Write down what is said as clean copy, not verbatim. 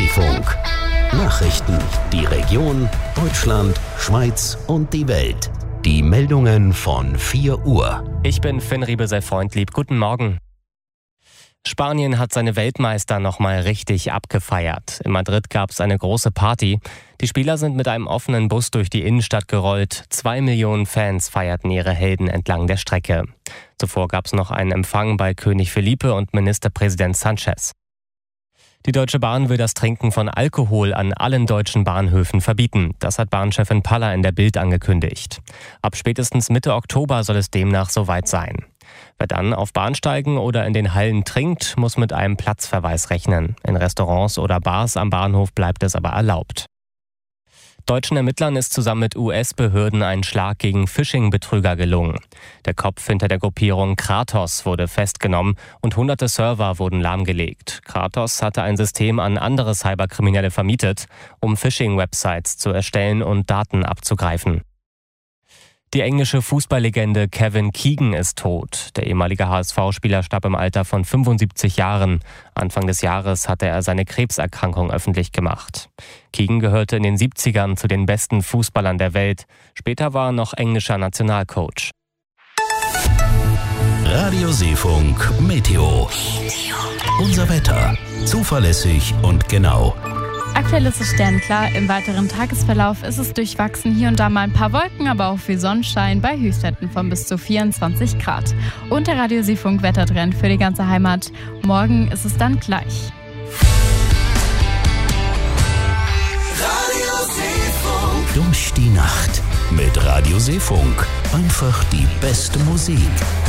Seefunk. Nachrichten, die Region, Deutschland, Schweiz und die Welt. Die Meldungen von 4 Uhr. Ich bin Finn Riebesell-Freundlieb. Guten Morgen. Spanien hat seine Weltmeister nochmal richtig abgefeiert. In Madrid gab es eine große Party. Die Spieler sind mit einem offenen Bus durch die Innenstadt gerollt. 2 Millionen Fans feierten ihre Helden entlang der Strecke. Zuvor gab es noch einen Empfang bei König Felipe und Ministerpräsident Sanchez. Die Deutsche Bahn will das Trinken von Alkohol an allen deutschen Bahnhöfen verbieten. Das hat Bahnchefin Paller in der Bild angekündigt. Ab spätestens Mitte Oktober soll es demnach soweit sein. Wer dann auf Bahnsteigen oder in den Hallen trinkt, muss mit einem Platzverweis rechnen. In Restaurants oder Bars am Bahnhof bleibt es aber erlaubt. Deutschen Ermittlern ist zusammen mit US-Behörden ein Schlag gegen Phishing-Betrüger gelungen. Der Kopf hinter der Gruppierung Kratos wurde festgenommen und hunderte Server wurden lahmgelegt. Kratos hatte ein System an andere Cyberkriminelle vermietet, um Phishing-Websites zu erstellen und Daten abzugreifen. Die englische Fußballlegende Kevin Keegan ist tot. Der ehemalige HSV-Spieler starb im Alter von 75 Jahren. Anfang des Jahres hatte er seine Krebserkrankung öffentlich gemacht. Keegan gehörte in den 70ern zu den besten Fußballern der Welt. Später war er noch englischer Nationalcoach. Radio Seefunk Meteo. Unser Wetter. Zuverlässig und genau. Aktuell ist es sternklar. Im weiteren Tagesverlauf ist es durchwachsen. Hier und da mal ein paar Wolken, aber auch viel Sonnenschein bei Höchstwerten von bis zu 24 Grad. Und der Radio Seefunk Wettertrend für die ganze Heimat. Morgen ist es dann gleich. Radio Seefunk. Durch die Nacht mit Radio Seefunk. Einfach die beste Musik.